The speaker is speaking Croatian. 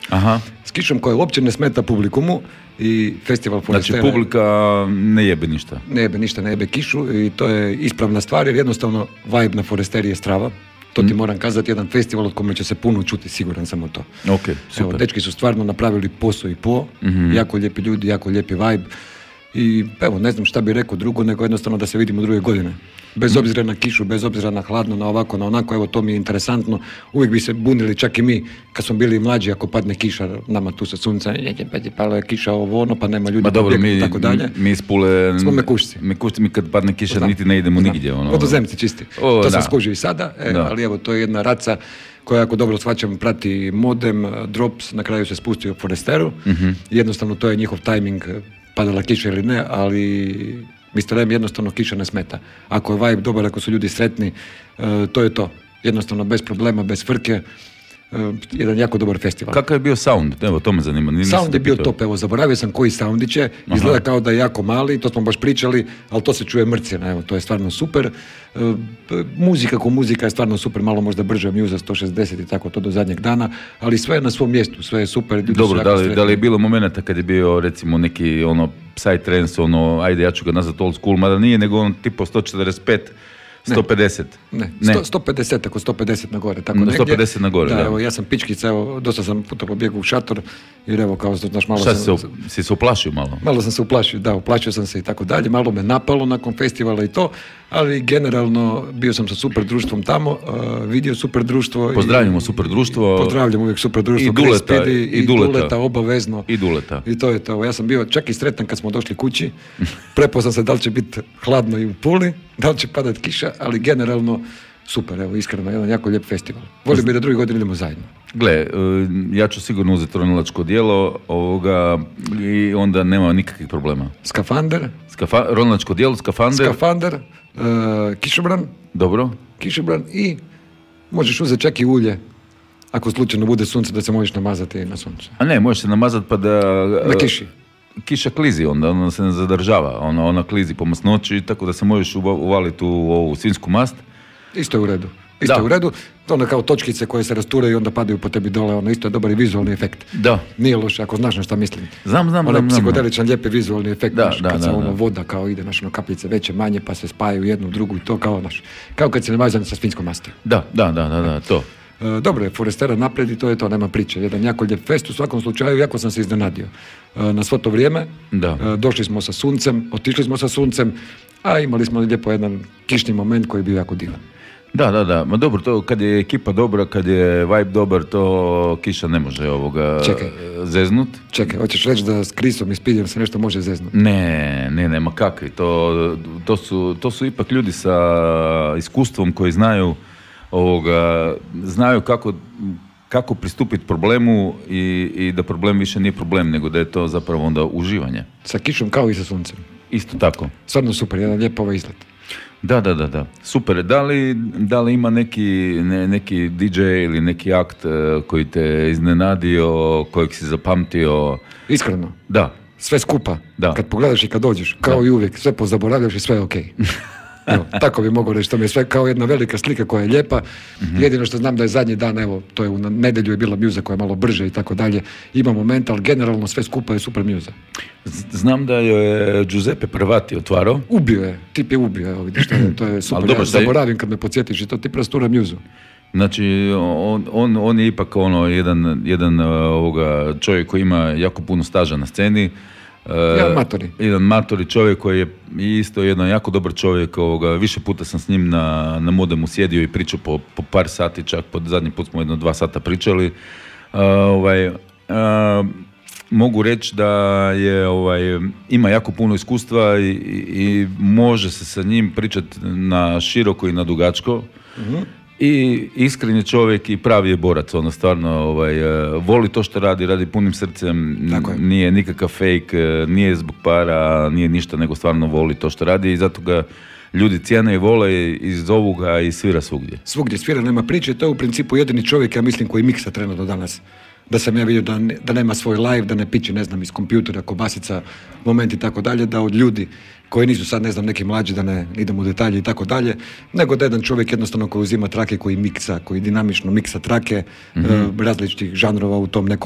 Aha. S kišom koja uopće ne smeta publikumu i festival Forestera. Znači publika ne jebe ništa. Ne jebe ništa, ne jebe kišu i to je ispravna stvar jer jednostavno vibe na Foresteri je strava. To ti moram kazati, jedan festival od kome će se puno čuti, siguran sam o to. Ok, super. Evo, dečki su stvarno napravili posao i jako lijepi ljudi, jako lijepi vibe i evo, ne znam šta bi rekao drugo, nego jednostavno da se vidimo druge godine. Bez obzira na kišu, bez obzira na hladno, na ovako, na onako, evo to mi je interesantno. Uvijek bi se bunili, čak i mi, kad smo bili mlađi, ako padne kiša, nama tu sa sunca, pala je kiša ovo ono, pa nema ljudi. Ma dobro, i tako dalje. mi iz Pule... Smo mekušci. Mi kad padne kiša niti ne idemo nigdje. Ono. Vodozemci čisti. To sam skužio i sada, ali evo, to je jedna raca koja, ako dobro shvaćam, prati modem, drops, na kraju se spustio u Foresteru. Jednostavno, to je njihov tajming, padala kiša ili ne, ali Mr. M jednostavno kiša ne smeta. Ako je vibe dobar, ako su ljudi sretni, to je to. Jednostavno, bez problema, bez frke, jedan jako dobar festival. Kakav je bio sound? Evo, to me zanima. Sound je bio top, evo, zaboravio sam koji soundić je, izgleda kao da je jako mali, to smo baš pričali, ali to se čuje mrcina, evo, to je stvarno super. Muzika ko muzika je stvarno super, malo možda brže Musa 160 i tako to do zadnjeg dana, ali sve je na svom mjestu, sve je super. Dobro, da li je bilo momenata kad je bio recimo neki psytrance, ajde ja ću ga nazvat old school, mada nije, nego tipo 145, 150. Ne. 150, ako 150 na gore, tako negdje. 150 na gore, da. Evo, ja sam pičkica, evo, dosta sam puta pobjegao u šator, jer evo, kao znaš, malo si se uplašio malo? Malo sam se uplašio, da, uplašio sam se i tako dalje, malo me napalo nakon festivala i to, ali generalno bio sam sa super društvom tamo, vidio super društvo. Pozdravljamo super društvo. Pozdravljam uvijek super društvo. I Duleta, obavezno. I Duleta. I to je to. Ja sam bio čak i sretan kad smo došli kući. Prepoznao sam da li će biti hladno i u Puli, da li će padat kiša, ali generalno super, evo, iskreno, jedan jako lijep festival. Volim bi da drugi godin idemo zajedno. Gle, ja ću sigurno uzeti ronilačko dijelo i onda nema nikakvih problema. Skafander. Ronilačko dijelo, skafander, kišobran. Dobro. Kišobran i možeš uzeti čak i ulje, ako slučajno bude sunce, da se možeš namazati na sunce. A ne, možeš se namazati pa da... Na kiši. Kiša klizi, onda se ne zadržava. Ona klizi po masnoći, tako da se možeš uvaliti u ovu svinjsku mast. Isto je u redu. Isto je u redu. Ono kao točkice koje se rasturaju i onda padaju po tebi dole, ono isto je dobar i vizualni efekt. Da. Nije loše, ako znaš na šta mislim. Znam. Onaj psihodeličan, lijepi vizualni efekt, kad se da. voda kao ide, kapljice veće, manje, pa se spajaju jednu u drugu i to kao kad se namazan sa svinjskom masti. Da, to. Dobro je, Forestera naprijed i to je to, nema priče. Jedan jako lijep fest, u svakom slučaju, jako sam se iznenadio. Na svo to vrijeme, došli smo sa suncem, otišli smo sa suncem, a imali smo lijepo jedan kišni moment koji je bio jako divan. Da, ma dobro, to kad je ekipa dobra, kad je vibe dobar, to kiša ne može zeznut. Čekaj, hoćeš reći da s Krisom i Spidjem se nešto može zeznut? Ne, ma kakvi, to su ipak ljudi sa iskustvom koji znaju kako pristupiti problemu i da problem više nije problem, nego da je to zapravo onda uživanje. Sa kišom kao i sa suncem. Isto tako. Stvarno super, jedan lijep izlet. Da. Super. Da li ima neki DJ ili neki akt koji te iznenadio, kojeg si zapamtio? Iskreno? Da. Sve skupa. Da. Kad pogledaš i kad dođeš, kao i uvijek, sve pozaboravljaš i sve je okej. Evo, tako bi mogao reći, to mi je sve kao jedna velika slika koja je lijepa. Jedino što znam da je zadnji dan, evo, to je u nedjelju je bila Musa koja je malo brže i tako dalje. Ima moment, ali generalno sve skupa je super Musa. Znam da je Giuseppe Prevati otvarao. Ubio je, tip je ubio, evo vidiš, to je super. Ja zaboravim kad me podsjetiš i to ti rastura Musu. Znači, on je ipak jedan čovjek koji ima jako puno staža na sceni. Jedan matori čovjek koji je isto jedan jako dobar čovjek. Više puta sam s njim na modemu sjedio i pričao po par sati, čak zadnji put smo 2 sata pričali. Mogu reći da ima jako puno iskustva i može se sa njim pričati na široko i na dugačko. I iskren je čovjek i pravi je borac, stvarno voli to što radi punim srcem, nije nikakav fake, nije zbog para, nije ništa, nego stvarno voli to što radi i zato ga ljudi cijene i vole i zovu ga i svira svugdje. Svugdje svira, nema priče, to je u principu jedini čovjek, ja mislim, koji miksa trenutno danas. Da sam ja vidio da nema svoj live, da ne piče, ne znam, iz kompjutera, kobasica, momenti i tako dalje, da od ljudi koji nisu sad, ne znam, neki mlađi, da ne idemo u detalje i tako dalje, nego da jedan čovjek jednostavno koji uzima trake, koji miksa, koji dinamično miksa trake, različitih žanrova u tom nekom